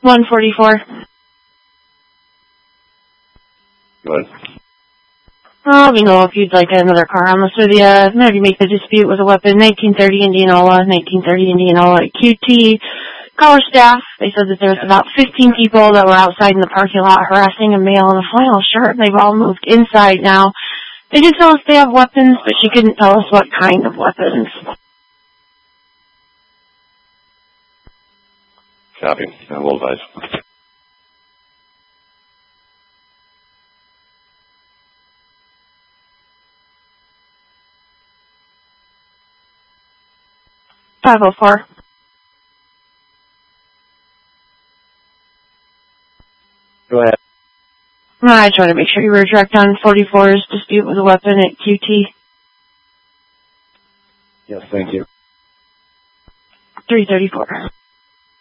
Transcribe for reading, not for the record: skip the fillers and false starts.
144. Go ahead. Let me know if you'd like another car on this with you. Maybe make the dispute with a weapon. 1930 Indianola, 1930 Indianola QT. Caller staff, they said that there was about 15 people that were outside in the parking lot harassing a male in a flannel shirt, and they've all moved inside now. They did tell us they have weapons, but she couldn't tell us what kind of weapons. Copy. I will advise. .504. Go ahead. I tried to make sure you were direct on 44's dispute with a weapon at QT. Yes, thank you. 334.